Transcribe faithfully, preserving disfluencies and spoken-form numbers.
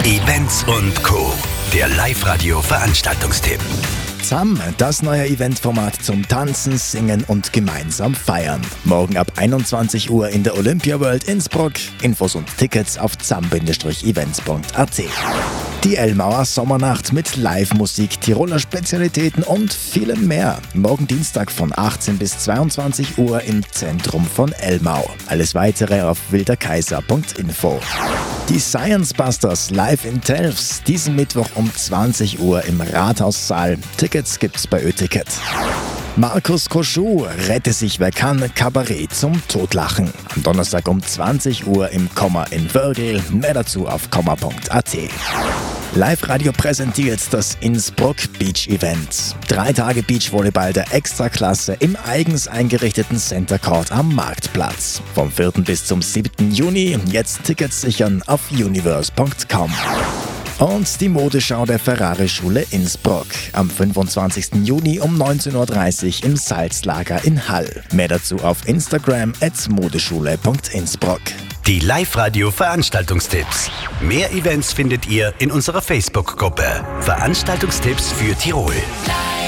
Events und Co. Der Live-Radio-Veranstaltungstipp. Z A M, das neue Eventformat zum Tanzen, Singen und gemeinsam feiern. Morgen ab einundzwanzig Uhr in der Olympia World Innsbruck. Infos und Tickets auf zam events punkt a t. Die Elmauer Sommernacht mit Live-Musik, Tiroler Spezialitäten und vielem mehr. Morgen Dienstag von achtzehn bis zweiundzwanzig Uhr im Zentrum von Elmau. Alles weitere auf wilderkaiser punkt info. Die Science Busters live in Telfs, diesen Mittwoch um zwanzig Uhr im Rathaussaal. Tickets gibt's bei Ö-Ticket. Markus Koschuh, Rette sich wer kann, Kabarett zum Totlachen. Am Donnerstag um zwanzig Uhr im Komma in Wörgl. Mehr dazu auf komma punkt a t. Live-Radio präsentiert das Innsbruck Beach Event. Drei Tage Beachvolleyball der Extraklasse im eigens eingerichteten Center Court am Marktplatz. Vom vierten bis zum siebten Juni. Jetzt Tickets sichern auf universe punkt com. Und die Modeschau der Ferrari-Schule Innsbruck. Am fünfundzwanzigsten Juni um neunzehn Uhr dreißig im Salzlager in Hall. Mehr dazu auf Instagram at modeschule punkt innsbruck. Die Live-Radio-Veranstaltungstipps. Mehr Events findet ihr in unserer Facebook-Gruppe. Veranstaltungstipps für Tirol.